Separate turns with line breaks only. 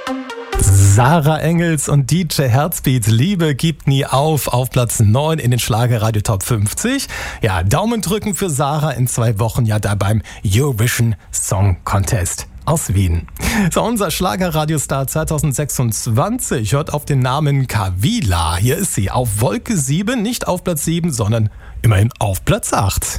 Sarah Engels und DJ Herzbeat, Liebe gibt nie auf Platz 9 in den Schlagerradio Top 50. Ja, Daumen drücken für Sarah in 2 Wochen, ja, da beim Eurovision Song Contest aus Wien. So, unser Schlagerradiostar 2026 hört auf den Namen Kavila. Hier ist sie auf Wolke 7, nicht auf Platz 7, sondern immerhin auf Platz 8.